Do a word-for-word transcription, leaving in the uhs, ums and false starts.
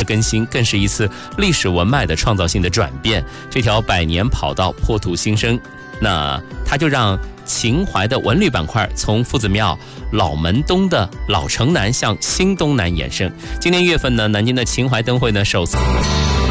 更新，更是一次历史文脉的创造性的转变。这条百年跑道破土新生，那它就让秦淮的文旅板块从夫子庙老门东的老城南向新东南延伸。今年月份呢，南京的秦淮灯会呢首次